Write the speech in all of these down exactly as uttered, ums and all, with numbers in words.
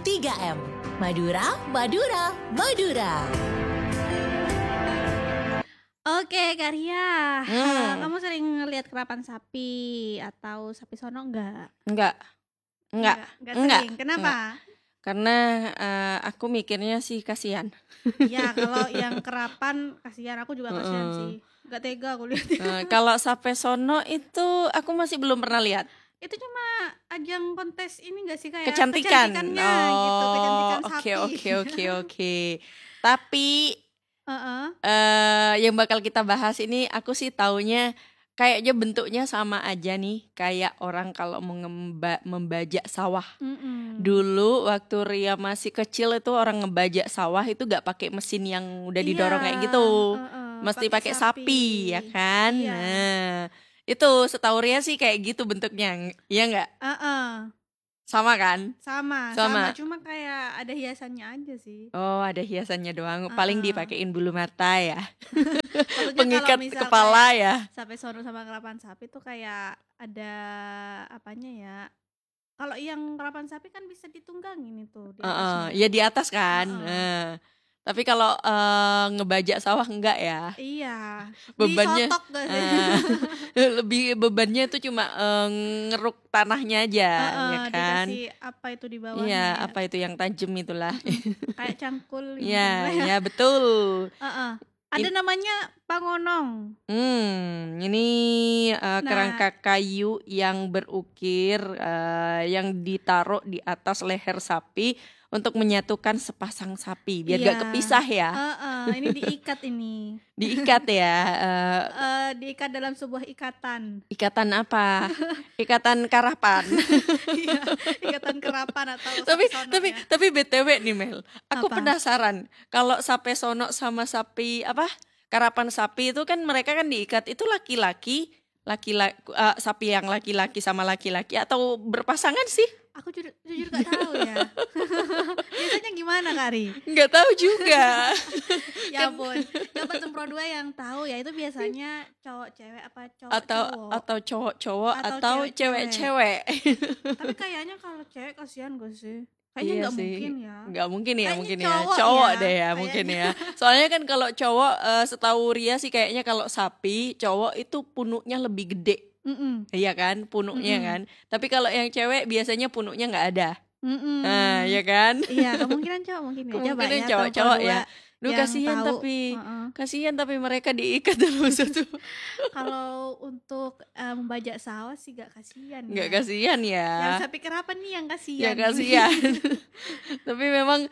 tiga M. Madura, Madura, Madura. Oke, Karya. Hmm. Kamu sering ngelihat kerapan sapi atau sapi sono enggak? Enggak. Enggak. Enggak Enggak. sering. Kenapa? Karena uh, aku mikirnya sih kasihan. Ya, kalau yang kerapan kasihan, aku juga kasihan Mm-mm. sih. Enggak tega aku lihat. Uh, kalau sapi sono itu aku masih belum pernah lihat. Itu cuma ajang kontes ini enggak sih kayak Kecantikan. kecantikannya gitu, kecantikan Oh, sapi. oke oke oke oke. Tapi Heeh. uh, yang bakal kita bahas ini aku sih taunya kayaknya bentuknya sama aja nih kayak orang kalau mengemba, membajak sawah. Mm-mm. Dulu waktu Ria masih kecil itu orang ngebajak sawah itu gak pakai mesin yang udah didorong Iya, kayak gitu. uh-uh, Mesti pakai sapi. sapi ya kan. Iya. Nah, itu setahu Ria sih kayak gitu bentuknya. Iya nggak? Uh-uh. Sama kan? Sama, Sama. sama, cuma kayak ada hiasannya aja sih. Oh, ada hiasannya doang. Uh-uh. Paling dipakein bulu mata ya. Maksudnya Pengikat kalau misal kepala kayak ya. sapi sono sama kerapan sapi tuh kayak ada apanya ya? Kalau yang kerapan sapi kan bisa ditunggangin itu di Uh-uh. atasnya. Ya di atas kan. Uh-uh. Nah, tapi kalau uh, ngebajak sawah enggak ya? Iya. Bebannya Disotok gak sih? uh, lebih bebannya itu cuma uh, ngeruk tanahnya aja Uh-uh, ya kan? Dikasih apa itu di bawahnya? Iya, ya? apa itu yang tajam itulah. Kayak cangkul. Iya, ya betul. Uh-uh. Ada In- namanya pangonong. Hmm, ini uh, Nah. kerangka kayu yang berukir uh, yang ditaruh di atas leher sapi untuk menyatukan sepasang sapi biar Iya. gak kepisah ya. Uh-uh, ini diikat ini. Diikat ya. Uh, Uh, diikat dalam sebuah ikatan. ikatan apa? Ikatan karapan. Iya, ikatan kerapan atau tapi sapi sono tapi ya. tapi B T W nih Mel. Aku Apa? penasaran kalau sapi sono sama sapi apa? Karapan sapi itu kan mereka kan diikat itu laki-laki, laki-laki uh, sapi yang laki-laki sama laki-laki atau berpasangan sih? Aku jujur, jujur gak tahu ya. Biasanya gimana Kari? Nggak tahu juga. Ya ampun. Coba Sempro dua yang tahu ya, itu biasanya cowok cewek apa cowok atau cowok. atau cowok-cowok Atau atau cewek-cewek. cewek-cewek. Tapi kayaknya kalau cewek kasihan gak sih? Kayaknya Iya nggak sih. mungkin ya. Nggak mungkin ya, Kayaknya mungkin ya. cowok Cowok ya, deh ya, kayaknya. mungkin ya. Soalnya kan kalau cowok uh, setahu Ria sih kayaknya kalau sapi, cowok itu punuknya lebih gede. Mm-mm. Iya kan, punuknya Mm-mm. kan. Tapi kalau yang cewek biasanya punuknya nggak ada. Mm-mm. Nah, ya kan? Iya, kemungkinan cowok mungkin ya. Coba Kemungkinan ya, cowok-cowok Sempro ya. dua Duh yang kasihan tahu. tapi Uh-uh. kasihan tapi mereka diikat dalam satu. Kalau untuk uh, membajak sawah sih gak kasihan Nggak ya. kasihan Yang ya. sapi kerapan nih yang Ya kasihan. kasihan. Tapi memang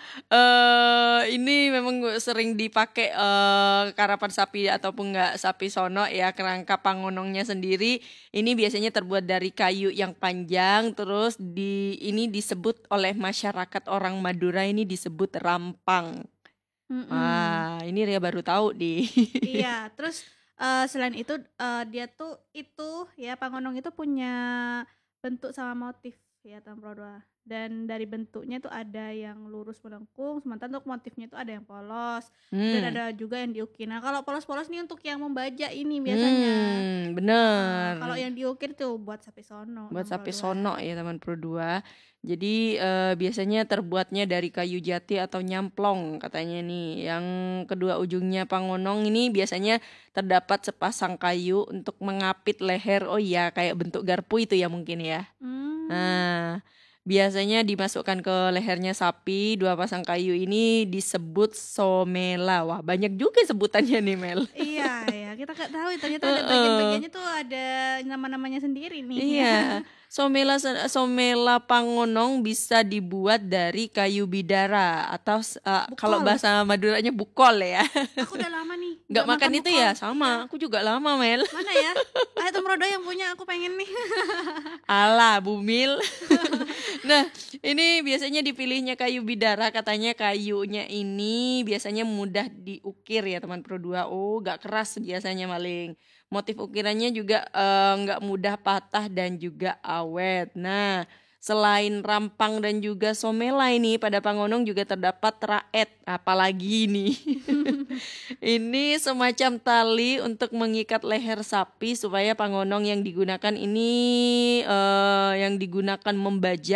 eh ini memang sering dipakai eh karapan sapi ataupun enggak sapi sono ya, kerangka pangonongnya sendiri. Ini biasanya terbuat dari kayu yang panjang, terus di ini disebut oleh masyarakat orang Madura ini disebut rampang. Mm-mm. Wah, ini Ria baru tahu di. Iya, terus uh, selain itu uh, dia tuh itu ya pangonong itu punya bentuk sama motif ya Sempro dua. Dan dari bentuknya itu ada yang lurus melengkung, sementara untuk motifnya itu ada yang polos dan Hmm. ada juga yang diukir. Nah, kalau polos-polos nih untuk yang membajak ini biasanya. Hmm, Nah, bener. kalau yang diukir tuh buat sapi sono. Buat Sempro sapi dua. sono ya teman Pro dua. Jadi eh, biasanya terbuatnya dari kayu jati atau nyamplong katanya nih. Yang kedua ujungnya pangonong ini biasanya terdapat sepasang kayu untuk mengapit leher. Oh iya, kayak bentuk garpu itu ya mungkin ya. Hmm. Nah, biasanya dimasukkan ke lehernya sapi. Dua pasang kayu ini disebut somela. Wah, banyak juga sebutannya nih Mel. Iya ya, kita nggak tahu ternyata ada bagian-bagiannya tuh ada nama-namanya sendiri nih. Iya, somela somela pangonong bisa dibuat dari kayu bidara atau uh, kalau Bukol. bahasa Maduranya bukol ya. Aku udah lama nih Nggak makan itu bukol. ya, sama. Aku juga lama Mel. Mana ya? Ayo Sempro dua yang punya, aku pengen nih. Alah, bumil. Nah, ini biasanya dipilihnya kayu bidara, katanya kayunya ini biasanya mudah diukir ya teman Pro dua. Oh, gak keras biasanya maling. Motif ukirannya juga eh, nggak mudah patah dan juga awet. Nah, selain rampang dan juga somela ini pada pangonong juga terdapat raet. Apalagi ini. Ini semacam tali untuk mengikat leher sapi supaya pangonong yang digunakan ini eh, yang digunakan membajak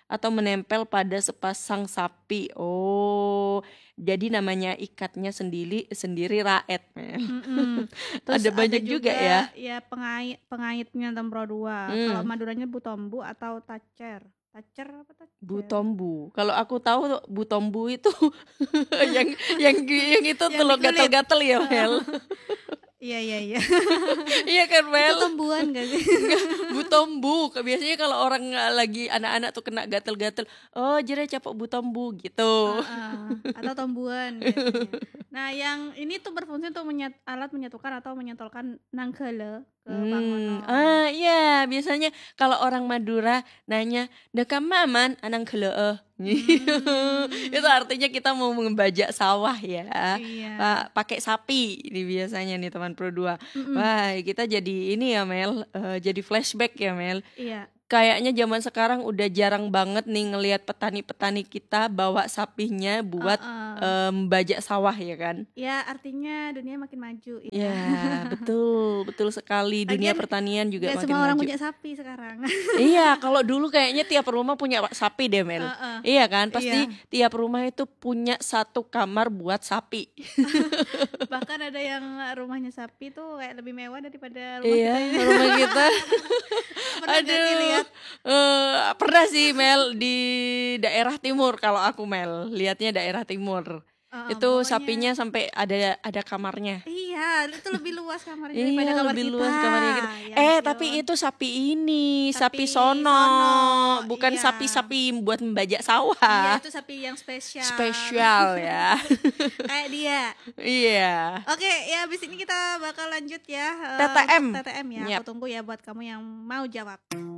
atau menempel pada sepasang sapi. Oh, jadi namanya ikatnya sendiri sendiri raet, Mel. Mm-mm. Terus Ada banyak juga ya. Ya pengait pengaitnya Tempro dua. Hmm. Kalau Maduranya butombu atau tacer. Tacer apa tacer? Butombu. Kalau aku tahu tuh butombu itu yang yang yang itu Yang telur di kulit. gatel-gatel ya, Mel. Iya iya iya. Iya kan, Mel? Itu tumbuhan gak sih? Butombu. Biasanya kalau orang lagi anak-anak tuh kena gatel-gatel, oh jere capok butombu gitu. Uh-uh. Atau tumbuhan biasanya. Nah, yang ini tuh berfungsi untuk menyat- alat menyatukan atau menyantolkan nangkele ke Hmm, pangono. ah iya, biasanya kalau orang Madura nanya, "Dekam maman anang keleeh." Hmm. Itu artinya kita mau membajak sawah ya. Iya. Pak, pakai sapi ini biasanya nih teman Pro dua. Mm-mm. Wah, kita jadi ini ya Mel, eh, jadi flashback ya Mel. Iya. Kayaknya zaman sekarang udah jarang banget nih ngelihat petani-petani kita bawa sapinya buat Uh-uh. eh, membajak sawah ya kan. Ya, artinya dunia makin maju. Ya, betul, betul sekali. Dunia Lagian, pertanian juga Gak makin semua orang maju. punya sapi sekarang. Iya, kalau dulu kayaknya tiap rumah punya sapi deh, Mel. Uh-uh. Iya kan, pasti Iya. tiap rumah itu punya satu kamar buat sapi. Bahkan ada yang rumahnya sapi tuh kayak lebih mewah daripada rumah Iya, kita ini. rumah kita. Pernah gak sih lihat? Eh, pernah sih Mel di daerah timur kalau aku Mel, lihatnya daerah timur. Uh, Itu pokoknya- sapinya sampai ada ada kamarnya. Iya, itu lebih luas kamarnya Iya, daripada kamar lebih kita. luas kamarnya kita. Ya eh, ampun. tapi itu sapi ini, sapi, Sapi sono, sono, bukan iya. sapi-sapi buat membajak Iya, sawah. itu sapi yang spesial. Spesial ya. Kayak dia. Iya. Oke, ya abis ini kita bakal lanjut ya. eh, T T M. untuk T T M ya. Yap. Aku tunggu ya buat kamu yang mau jawab.